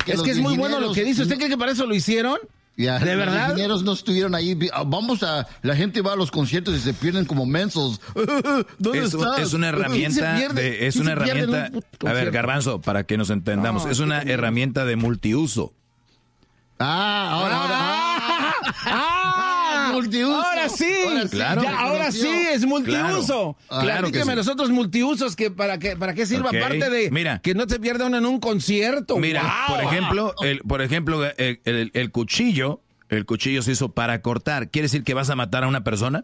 Es que es muy bueno lo que dice. ¿Usted cree que para eso lo hicieron? Ya, ¿De verdad? Los ingenieros no estuvieron ahí. La gente va a los conciertos y se pierden como mensos. ¿Dónde estás? Es una herramienta a ver, Garbanzo, para que nos entendamos, es una herramienta de multiuso. Multiuso. Ahora sí. Claro. Ahora sí es multiuso. Claro que sí. Nosotros multiusos para qué sirva, aparte de que no te pierda uno en un concierto. Mira, por ejemplo, el cuchillo se hizo para cortar. ¿Quiere decir que vas a matar a una persona?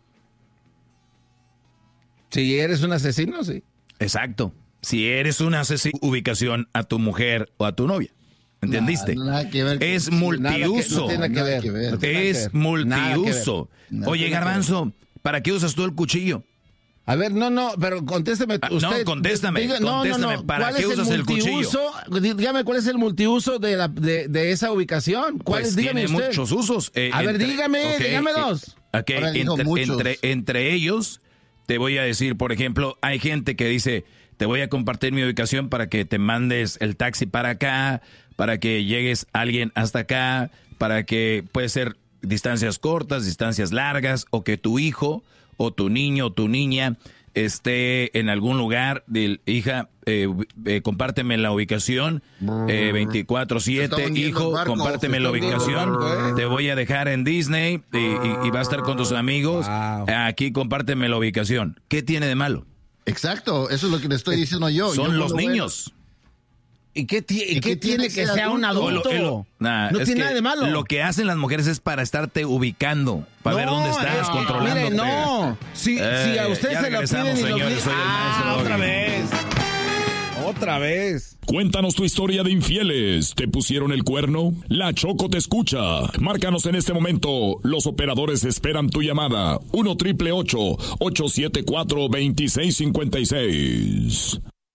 Si eres un asesino, sí. Exacto. Si eres un asesino, ubicación a tu mujer o a tu novia. ¿Entendiste? Nada que ver. Es multiuso. No tiene nada que ver. Es multiuso. Oye, Garbanzo, ¿para qué usas tú el cuchillo? A ver, pero contésteme usted. No, contéstame. ¿Para qué usas el cuchillo? Dígame cuál es el multiuso de esa ubicación. Pues tiene muchos usos. A ver, dígame dos. Entre ellos, te voy a decir, por ejemplo, hay gente que dice, te voy a compartir mi ubicación para que te mandes el taxi para acá, para que llegues alguien hasta acá, para que puede ser distancias cortas, distancias largas, o que tu hijo o tu niño o tu niña esté en algún lugar. Hija, compárteme la ubicación, 24/7, hijo, compárteme la ubicación, te voy a dejar en Disney y va a estar con tus amigos, aquí compárteme la ubicación. ¿Qué tiene de malo? Exacto, eso es lo que le estoy diciendo yo. Son los niños. ¿Y qué tiene que sea un adulto? No tiene nada de malo. Lo que hacen las mujeres es para estarte ubicando, para ver dónde estás, controlándote. Mire, no. Si a usted se lo piden y lo piden. Otra vez. Cuéntanos tu historia de infieles. ¿Te pusieron el cuerno? La Choco te escucha. Márcanos en este momento. Los operadores esperan tu llamada. 1-888-874-2656.